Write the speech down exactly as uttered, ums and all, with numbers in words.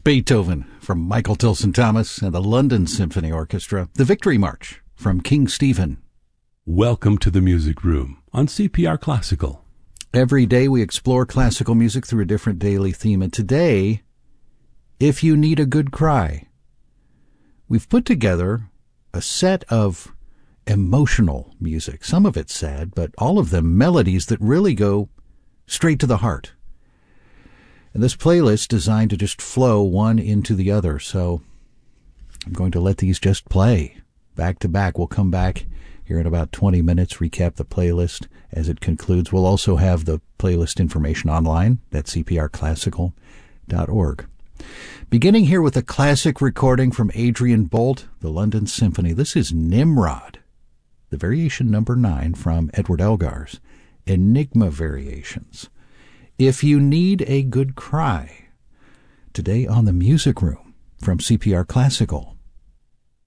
Beethoven from Michael Tilson Thomas and the London Symphony Orchestra. The Victory March from King Stephen. Welcome to the Music Room on C P R Classical. Every day we explore classical music through a different daily theme. And today, If You Need a Good Cry. We've put together a set of emotional music. Some of it sad, but all of them melodies that really go straight to the heart. And this playlist designed to just flow one into the other. So I'm going to let these just play back to back. We'll come back here in about twenty minutes, recap the playlist as it concludes. We'll also have the playlist information online at c p r classical dot org. Beginning here with a classic recording from Adrian Bolt, the London Symphony. This is Nimrod, the variation number nine from Edward Elgar's Enigma Variations. If You Need a Good Cry, today on the Music Room from C P R Classical.